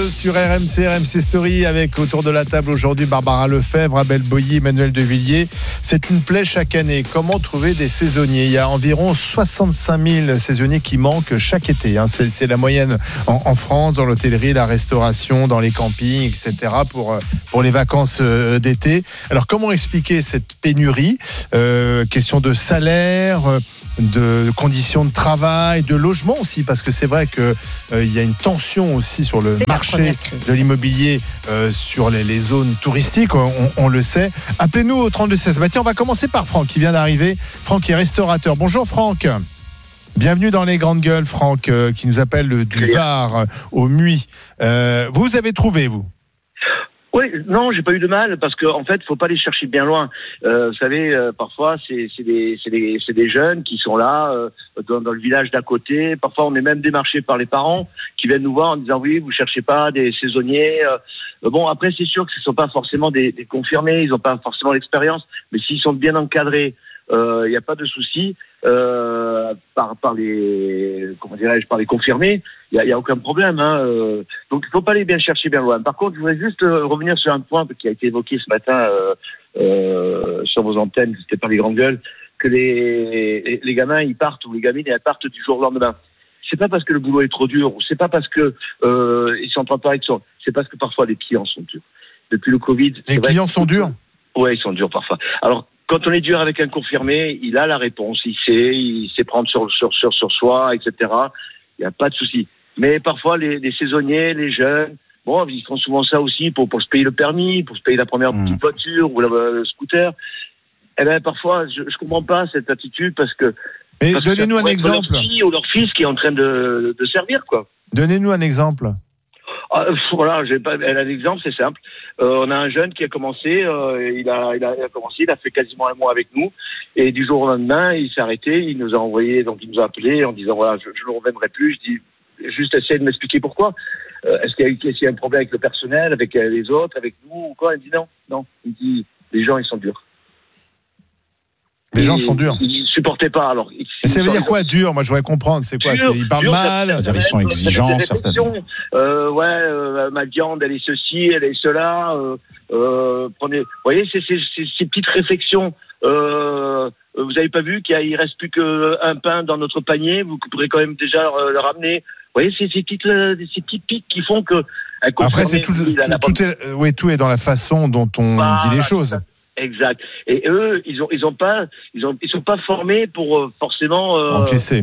sur RMC Story avec autour de la table aujourd'hui Barbara Lefebvre, Abel Boilly, Emmanuel Devilliers. C'est une plaie chaque année. Comment trouver des saisonniers ? Il y a environ 65 000 saisonniers qui manquent chaque été. C'est la moyenne en France, dans l'hôtellerie, la restauration, dans les campings, etc. pour les vacances d'été. Alors comment expliquer cette pénurie ? Question de salaire, de conditions de travail, de logement aussi, parce que c'est vrai que il y a une tension aussi sur le marché de l'immobilier sur les zones touristiques, on le sait. Appelez-nous au 3216. Tiens, on va commencer par Franck qui vient d'arriver. Franck est restaurateur. Bonjour Franck. Bienvenue dans les grandes gueules, Franck, qui nous appelle du Var au Muy. Vous avez trouvé, vous ? Oui, non, j'ai pas eu de mal parce qu'en fait, faut pas les chercher bien loin. Vous savez, parfois c'est des jeunes qui sont là dans le village d'à côté. Parfois, on est même démarché par les parents qui viennent nous voir en disant oui, vous cherchez pas des saisonniers. Bon, après, c'est sûr que ce sont pas forcément des confirmés, ils ont pas forcément l'expérience, mais s'ils sont bien encadrés, il y a pas de souci. Par les confirmés, il y a aucun problème, hein. Donc il faut pas aller bien chercher bien loin. Par contre, je voudrais juste revenir sur un point qui a été évoqué ce matin sur vos antennes, c'était par les grandes gueules, que les gamins ils partent ou les gamines elles partent du jour au lendemain. C'est pas parce que le boulot est trop dur, ou c'est pas parce que ils s'entendent pas avec ça. C'est parce que parfois les clients sont durs. Depuis le Covid, les clients sont durs. Ouais, ils sont durs parfois. Alors quand on est dur avec un confirmé, il a la réponse, il sait prendre sur soi, etc. Il n'y a pas de souci. Mais parfois, les saisonniers, les jeunes, bon, ils font souvent ça aussi pour se payer le permis, pour se payer la première petite voiture ou le scooter. Eh ben, parfois, je comprends pas cette attitude parce que donnez-nous un exemple. Leur fille ou leur fils qui est en train de servir, quoi. Donnez-nous un exemple. Voilà, un exemple, c'est simple. On a un jeune qui a commencé, il a fait quasiment un mois avec nous, et du jour au lendemain, il s'est arrêté, il nous a appelé en disant voilà, je ne reviendrai plus. Je dis juste essayer de m'expliquer pourquoi. Est-ce qu'il y a un problème avec le personnel, avec les autres, avec nous ou quoi ? Il dit non. Il dit les gens ils sont durs. Les gens sont durs. Ils supportaient pas. Alors. Mais ça veut dire quoi dur ? Moi, je voudrais comprendre. C'est quoi ? Ils parlent mal. Ils sont exigeants, certainement. Ma viande, elle est ceci, elle est cela. Prenez. Vous voyez, ces petites réflexions. Vous avez pas vu qu'il reste plus qu'un pain dans notre panier ? Vous pourrez quand même déjà le ramener. Vous voyez, ces petits pics qui font que. Après, c'est tout est dans la façon dont on dit les choses. Exact. Et eux, ils sont pas formés pour forcément encaisser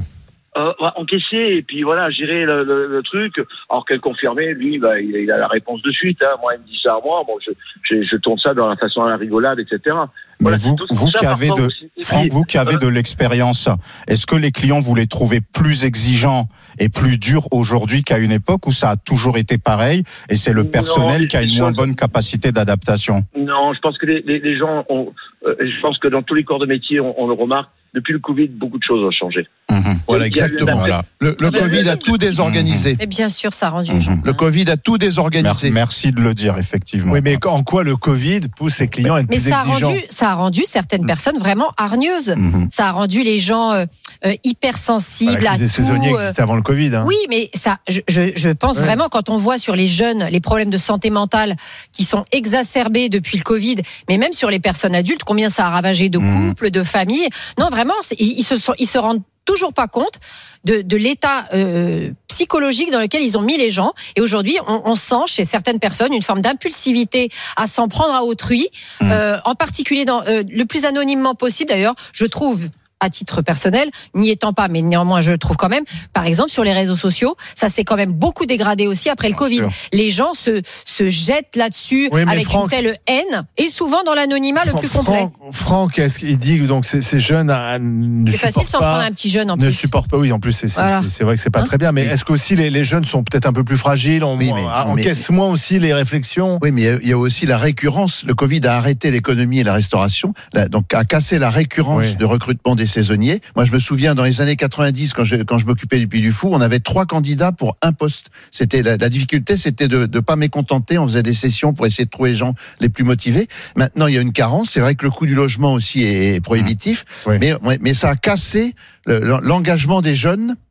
et puis voilà, gérer le truc. Alors qu'un confirmé, lui, il a la réponse de suite. Hein. Moi, il me dit ça à moi. Bon, je tourne ça dans la façon à la rigolade, etc. Mais voilà, vous qui avez de l'expérience, est-ce que les clients vous les trouvez plus exigeants et plus durs aujourd'hui qu'à une époque où ça a toujours été pareil et c'est le personnel qui a une moins bonne capacité d'adaptation ? Non, je pense que les gens je pense que dans tous les corps de métier, on le remarque. Depuis le Covid, beaucoup de choses ont changé. Voilà, exactement. Voilà. Le Covid a tout désorganisé. Mais bien sûr, ça a rendu les gens. Le Covid a tout désorganisé. Merci de le dire, effectivement. Oui, mais en quoi le Covid pousse les clients à être plus exigeants ? Ça a rendu certaines personnes vraiment hargneuses. Ça a rendu les gens hypersensibles à tout. Les saisonniers existaient avant le Covid. Hein. Oui, mais ça, je pense vraiment, quand on voit sur les jeunes les problèmes de santé mentale qui sont exacerbés depuis le Covid, mais même sur les personnes adultes, combien ça a ravagé de couples, de familles. Non, vraiment, ils se rendent toujours pas compte de l'état psychologique dans lequel ils ont mis les gens. Et aujourd'hui, on sent chez certaines personnes une forme d'impulsivité à s'en prendre à autrui, en particulier le plus anonymement possible. D'ailleurs, je trouve, à titre personnel, n'y étant pas, mais néanmoins je le trouve quand même, par exemple sur les réseaux sociaux, ça s'est quand même beaucoup dégradé aussi après le Covid. Les gens se jettent là-dessus avec une telle haine, et souvent dans l'anonymat le plus complet. Franck, est-ce qu'il dit donc ces jeunes ne c'est facile de s'en prendre un petit jeune en plus. Ne supportent pas, oui, en plus c'est vrai que c'est pas très bien, mais est-ce qu'aussi les jeunes sont peut-être un peu plus fragiles, encaissent moins aussi les réflexions ? Oui, mais il y a aussi la récurrence. Le Covid a arrêté l'économie et la restauration, donc a cassé la récurrence de recrutement des saisonniers. Moi, je me souviens, dans les années 90, quand je m'occupais du Puy du Fou, on avait 3 candidats pour un poste. C'était la difficulté, c'était de pas mécontenter. On faisait des sessions pour essayer de trouver les gens les plus motivés. Maintenant, il y a une carence. C'est vrai que le coût du logement aussi est prohibitif, mais ça a cassé l'engagement des jeunes.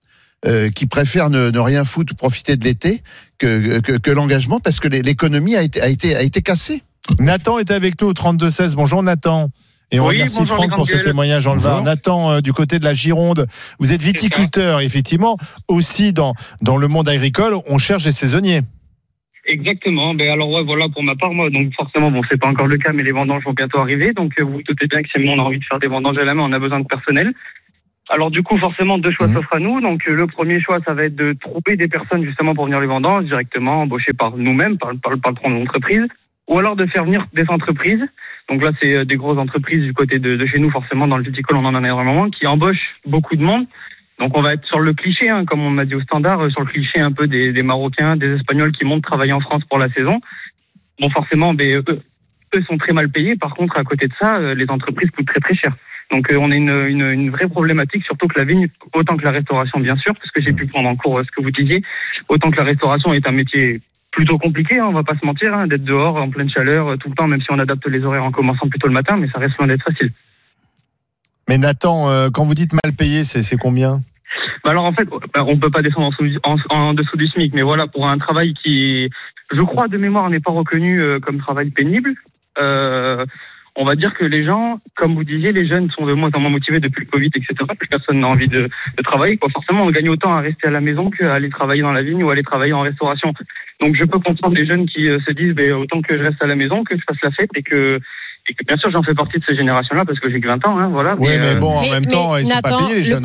qui préfèrent ne rien foutre ou profiter de l'été que l'engagement, parce que l'économie a été cassée. Nathan est avec nous au 32-16. Bonjour Nathan. Et on remercie Franck pour ce témoignage en le Var. Nathan, du côté de la Gironde, vous êtes viticulteur, effectivement, aussi dans le monde agricole, on cherche des saisonniers. Exactement. Alors ouais, voilà, pour ma part, moi, donc forcément, c'est pas encore le cas, mais les vendanges vont bientôt arriver. Donc vous vous doutez bien que si on a envie de faire des vendanges à la main, on a besoin de personnel. Alors du coup, forcément, 2 choix s'offrent à nous. Donc le premier choix, ça va être de trouver des personnes justement pour venir les vendanges directement, embauchées par nous-mêmes, par le patron de l'entreprise, ou alors de faire venir des entreprises. Donc là, c'est des grosses entreprises du côté de chez nous, forcément, dans le viticole, on en a énormément, qui embauchent beaucoup de monde. Donc on va être sur le cliché, comme on m'a dit au standard, sur le cliché un peu des Marocains, des Espagnols qui montent travailler en France pour la saison. Bon, forcément, eux sont très mal payés. Par contre, à côté de ça, les entreprises coûtent très très cher. Donc on a une vraie problématique, surtout que la vigne, autant que la restauration, bien sûr, parce que j'ai pu prendre en cours ce que vous disiez, autant que la restauration est un métier plutôt compliqué, on va pas se mentir, d'être dehors en pleine chaleur tout le temps, même si on adapte les horaires en commençant plutôt le matin, mais ça reste loin d'être facile. Mais Nathan, quand vous dites mal payé, c'est combien ? Alors en fait, on peut pas descendre en dessous du SMIC, mais voilà, pour un travail qui, je crois de mémoire, n'est pas reconnu comme travail pénible, on va dire que les gens, comme vous disiez, les jeunes sont de moins en moins motivés depuis le Covid, etc. Plus personne n'a envie de travailler. Forcément, on gagne autant à rester à la maison qu'à aller travailler dans la vigne ou aller travailler en restauration. Donc je peux comprendre les jeunes qui se disent autant que je reste à la maison, que je fasse la fête et que bien sûr j'en fais partie de ces générations-là parce que j'ai que 20 ans, voilà. Oui, mais bon, en même temps, ils sont pas payés, les jeunes.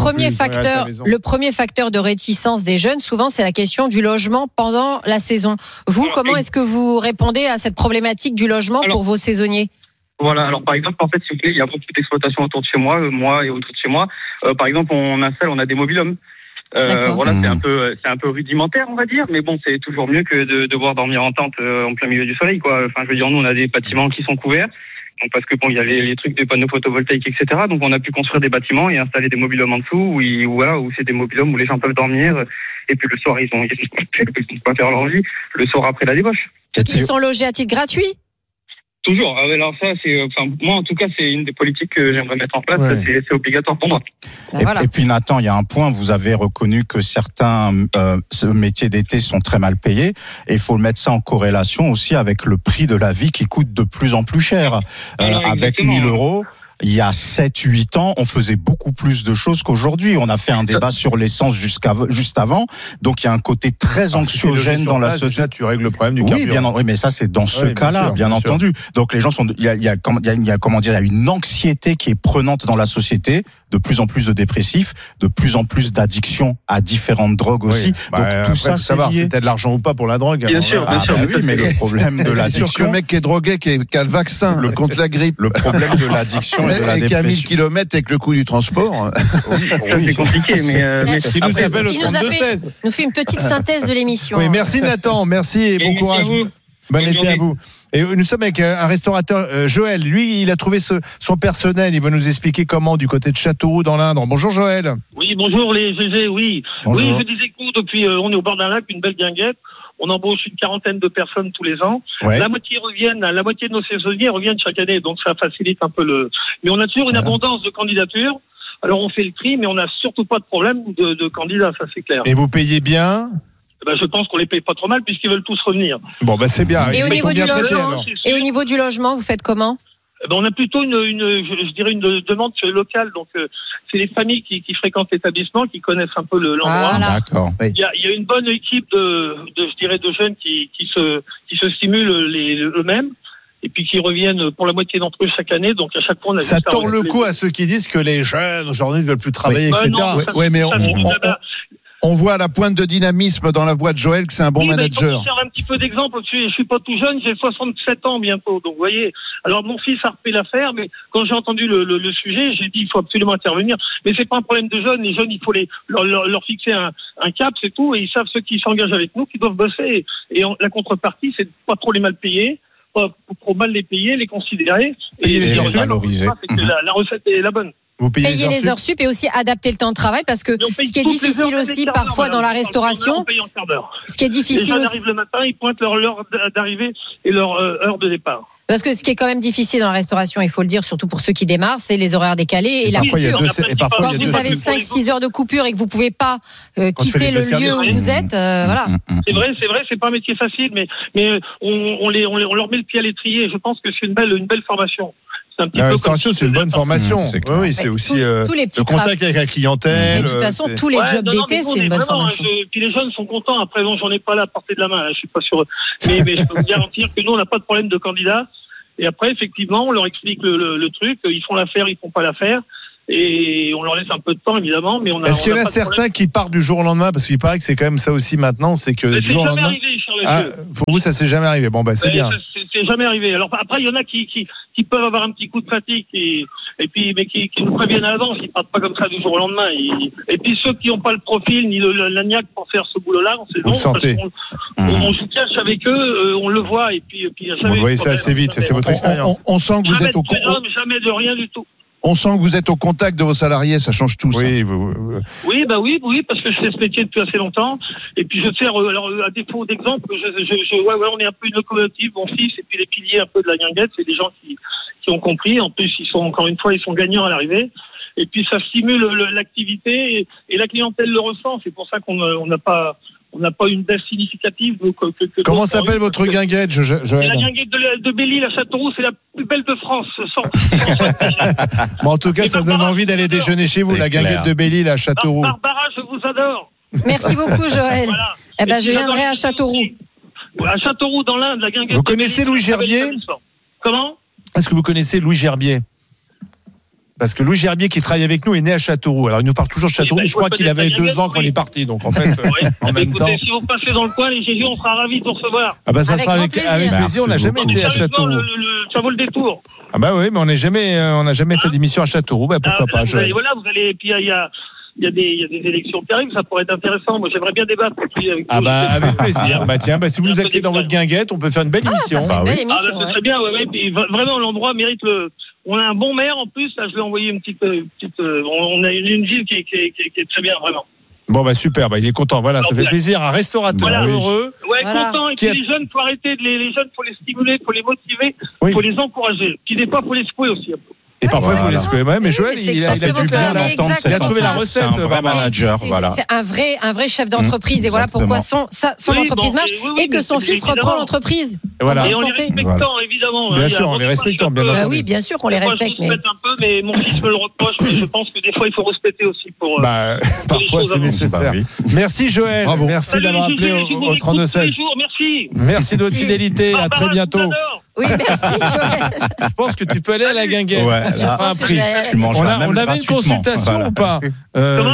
Le premier facteur de réticence des jeunes, souvent, c'est la question du logement pendant la saison. Vous, comment est-ce que vous répondez à cette problématique du logement pour vos saisonniers ? Voilà, alors par exemple, en fait, il y a beaucoup d'exploitations autour de chez moi, et autour de chez moi. Par exemple, on a des mobil-homes. Voilà, c'est un peu rudimentaire, on va dire, mais bon, c'est toujours mieux que de devoir dormir en tente en plein milieu du soleil, quoi. Enfin, je veux dire, nous, on a des bâtiments qui sont couverts. Donc, parce que il y a les trucs des panneaux photovoltaïques, etc. Donc, on a pu construire des bâtiments et installer des mobil-homes en dessous, où c'est des mobil-homes où les gens peuvent dormir. Et puis, le soir, ils ont pas faire leur vie. Le soir après la débauche. Ils sont logés à titre gratuit? Toujours. Alors ça, moi en tout cas, c'est une des politiques que j'aimerais mettre en place. Ouais. C'est obligatoire pour moi. Et puis Nathan, il y a un point, vous avez reconnu que certains métiers d'été sont très mal payés, et il faut mettre ça en corrélation aussi avec le prix de la vie qui coûte de plus en plus cher. Avec 1 000 €. Il y a 7-8 ans, on faisait beaucoup plus de choses qu'aujourd'hui. On a fait un débat sur l'essence juste avant. Donc, il y a un côté très anxiogène dans la société. Déjà, tu règles le problème du carburant. Oui, mais ça, c'est dans ce cas-là, bien entendu. Donc, les gens il y a une anxiété qui est prenante dans la société. De plus en plus de dépressifs, de plus en plus d'addictions à différentes drogues aussi. Donc, tout ça, c'est lié. Si t'as de l'argent ou pas pour la drogue. Bien sûr. Oui, mais le problème de l'addiction. C'est sûr que le mec qui est drogué, qui a le vaccin contre la grippe. Le problème de l'addiction et de la dépression. Et qui a 1000 km avec le coût du transport. C'est compliqué, mais qui nous appelle au 32-16. Nous fait une petite synthèse de l'émission. Oui, merci Nathan, merci et bon courage. Bon été à vous. Et nous sommes avec un restaurateur, Joël. Lui, il a trouvé son personnel. Il va nous expliquer comment du côté de Châteauroux dans l'Indre. Bonjour Joël. Oui, bonjour les GG, oui. Bonjour. Oui, je disais que depuis, on est au bord d'un lac, une belle guinguette. On embauche une 40aine de personnes tous les ans. Ouais. La moitié de nos saisonniers reviennent chaque année, donc ça facilite un peu Mais on a toujours une abondance de candidatures. Alors on fait le tri, mais on n'a surtout pas de problème de candidats, ça c'est clair. Et vous payez bien ? Je pense qu'on les paye pas trop mal puisqu'ils veulent tous revenir. Bon, c'est bien. Et au niveau du logement, vous faites comment ? On a plutôt une demande locale. Donc, c'est les familles qui fréquentent l'établissement, qui connaissent un peu l'endroit. Voilà. D'accord. Il y a une bonne équipe de jeunes qui se stimulent eux-mêmes. Et puis qui reviennent pour la moitié d'entre eux chaque année. Donc à chaque fois, on a ça tord le cou à ceux qui disent que les jeunes aujourd'hui ne veulent plus travailler, etc. Mais on voit à la pointe de dynamisme dans la voix de Joël que c'est un bon manager. Je vais faire un petit peu d'exemple. Je suis pas tout jeune, j'ai 67 ans bientôt. Donc vous voyez, alors mon fils a repris l'affaire, mais quand j'ai entendu le sujet, j'ai dit il faut absolument intervenir. Mais c'est pas un problème de jeunes. Les jeunes, il faut leur fixer un cap, c'est tout. Et ils savent ceux qui s'engagent avec nous, qui doivent bosser. Et la contrepartie, c'est de pas trop les mal payer. Pas trop mal les payer, les considérer et les valoriser. La recette est la bonne. Vous payez les heures sup et aussi adapter le temps de travail parce que ce qui est difficile aussi parfois dans la restauration, ce qui est difficile les gens arrivent le matin, ils pointent leur heure d'arrivée et leur heure de départ. Parce que ce qui est quand même difficile dans la restauration, il faut le dire, surtout pour ceux qui démarrent, c'est les horaires décalés et la coupure. Quand vous avez 5-6 heures de coupure et que vous pouvez pas quitter le lieu où vous êtes, voilà. C'est vrai, c'est pas un métier facile, mais on leur met le pied à l'étrier. Je pense que c'est une belle formation. La restauration, c'est une bonne formation. Oui, c'est aussi le contact avec la clientèle. De toute façon, tous les jobs d'été, c'est une bonne formation. Puis les jeunes sont contents. Après, bon, j'en ai pas là à portée de la main. Je suis pas sûr. Mais je peux vous garantir que nous, on n'a pas de problème de candidat. Et après, effectivement, on leur explique le truc. Ils font l'affaire, ils font pas l'affaire. Et on leur laisse un peu de temps, évidemment. Mais est-ce qu'il y en a certains qui partent du jour au lendemain? Parce qu'il paraît que c'est quand même ça aussi maintenant, c'est que du jour au lendemain. Pour vous, ça s'est jamais arrivé. Bon, c'est bien. C'est jamais arrivé. Alors après, il y en a qui peuvent avoir un petit coup de fatigue et puis mais qui nous préviennent à l'avance. Ils partent pas comme ça du jour au lendemain. Et puis ceux qui n'ont pas le profil ni la niaque pour faire ce boulot-là, on se cache avec eux, on le voit et puis vous voyez ça assez vite. C'est votre expérience. On sent que vous êtes jamais de rien du tout. On sent que vous êtes au contact de vos salariés, ça change tout. Oui, oui, parce que je fais ce métier depuis assez longtemps. Et puis je sers, alors à défaut d'exemple, on est un peu une locomotive, mon fils, et puis les piliers un peu de la guinguette, c'est des gens qui ont compris. En plus, ils sont gagnants à l'arrivée. Et puis ça stimule l'activité et la clientèle le ressent. C'est pour ça qu'on n'a pas une baisse significative. Comment s'appelle votre guinguette, Joël? La guinguette de Belle-Île à Châteauroux, c'est la plus belle de France. En tout cas, ça donne envie d'aller déjeuner chez vous, la guinguette de Belle-Île à Châteauroux. Barbara, je vous adore. Merci beaucoup, Joël. Voilà. Je viendrai à Châteauroux. À Châteauroux, dans l'Inde, la guinguette. Vous connaissez Louis Gerbier? Comment? Est-ce que vous connaissez Louis Gerbier? Parce que Louis Gerbier, qui travaille avec nous, est né à Châteauroux. Alors, il nous parle toujours de Châteauroux. Je crois qu'il avait 2 ans quand il est parti. Donc, en fait, en même temps. Si vous passez dans le coin, les Jésus, on sera ravis de vous recevoir. Ça sera avec plaisir. On n'a jamais été à Châteauroux. Ça vaut le détour. Oui, mais on n'a jamais fait d'émission à Châteauroux. Pourquoi pas, Joël. Voilà, vous allez, puis il y a des élections qui arrivent, ça pourrait être intéressant. Moi, j'aimerais bien débattre avec avec plaisir. Si vous nous accueillez dans votre guinguette, on peut faire une belle émission. C'est très bien, Puis vraiment, l'endroit mérite on a un bon maire en plus. Là, je vais envoyer une petite. On a une ville qui est très bien, vraiment. Bon, super. Il est content. Voilà, ça fait plaisir. Un restaurateur heureux. Ouais, content. Et puis les jeunes, faut arrêter les jeunes, faut les stimuler, faut les motiver, faut les encourager. Puis des fois, faut les secouer aussi un peu. Et parfois, il faut les secouer. Mais Joël, il a dû bien entendre. Il a trouvé la recette. C'est un vrai manager. Voilà. C'est un vrai chef d'entreprise. Et voilà pourquoi son entreprise marche et que son fils reprend l'entreprise. Et en les respectant, évidemment. Bien sûr, en les respectant, bien entendu. Oui, bien sûr qu'on les respecte. Je respecte un peu, mais mon fils me le reproche. Mais je pense que des fois, il faut respecter aussi. Parfois, c'est nécessaire. Merci, Joël. Merci d'avoir appelé au 32-16. Merci de votre fidélité. À très bientôt. Oui, merci, Joël. Je pense que tu peux aller à la guinguette. Parce qu'il fera un prix. On avait une consultation ou pas Non.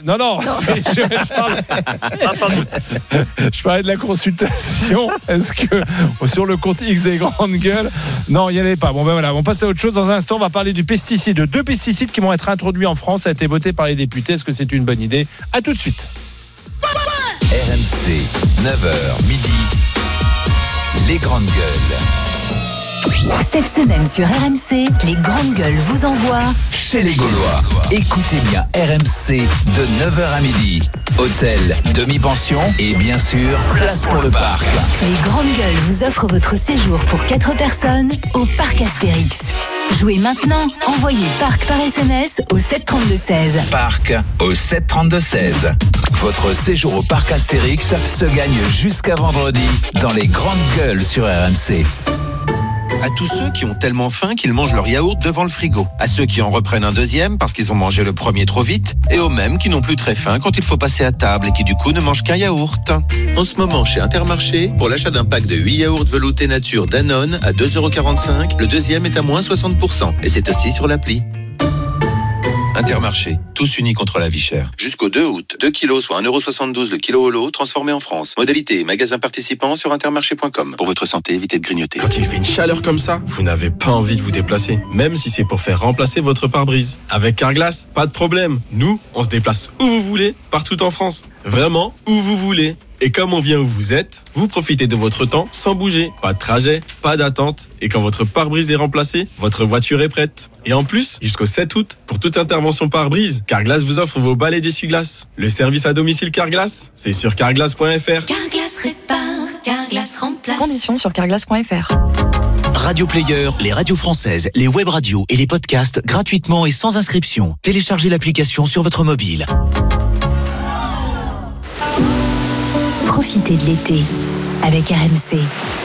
Je parlais de la consultation. Est-ce que sur le compte X des grandes gueules? Non, il n'y en avait pas. On passe à autre chose. Dans un instant, on va parler du pesticide. 2 pesticides qui vont être introduits en France. Ça a été voté par les députés. Est-ce que c'est une bonne idée? À tout de suite. RMC, 9h midi. Les grandes gueules. Cette semaine sur RMC, les grandes gueules vous envoient chez les Gaulois. Écoutez bien RMC de 9h à midi. Hôtel, demi-pension et bien sûr, place pour le parc. Les grandes gueules vous offrent votre séjour pour 4 personnes au parc Astérix. Jouez maintenant, envoyez parc par SMS au 732-16. Parc au 732-16. Votre séjour au parc Astérix se gagne jusqu'à vendredi dans les grandes gueules sur RMC. À tous ceux qui ont tellement faim qu'ils mangent leur yaourt devant le frigo. À ceux qui en reprennent un deuxième parce qu'ils ont mangé le premier trop vite. Et aux mêmes qui n'ont plus très faim quand il faut passer à table et qui du coup ne mangent qu'un yaourt. En ce moment chez Intermarché, pour l'achat d'un pack de 8 yaourts veloutés nature Danone à 2,45 €, le deuxième est à moins 60%. Et c'est aussi sur l'appli. Intermarché, tous unis contre la vie chère. Jusqu'au 2 août, 2 kilos soit 1,72 € le kilo au lot, transformé en France. Modalité et magasin participant sur intermarché.com. Pour votre santé, évitez de grignoter. Quand il fait une chaleur comme ça, vous n'avez pas envie de vous déplacer, même si c'est pour faire remplacer votre pare-brise. Avec Carglass, pas de problème. Nous, on se déplace où vous voulez, partout en France. Vraiment, où vous voulez. Et comme on vient où vous êtes, vous profitez de votre temps sans bouger. Pas de trajet, pas d'attente. Et quand votre pare-brise est remplacé, votre voiture est prête. Et en plus, jusqu'au 7 août, pour toute intervention pare-brise, Carglass vous offre vos balais d'essuie-glace. Le service à domicile Carglass, c'est sur carglass.fr. Carglass répare, Carglass remplace. Conditions sur carglass.fr. Radio Player, les radios françaises, les web radios et les podcasts gratuitement et sans inscription. Téléchargez l'application sur votre mobile. Profitez de l'été avec RMC.